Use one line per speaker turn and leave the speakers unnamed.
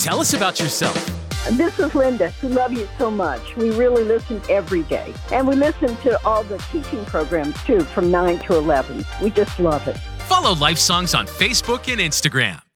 Tell us about yourself.
This is Linda. We love you so much. We really listen every day. And we listen to all the teaching programs, too, from 9 to 11. We just love it.
Follow Life Songs on Facebook and Instagram.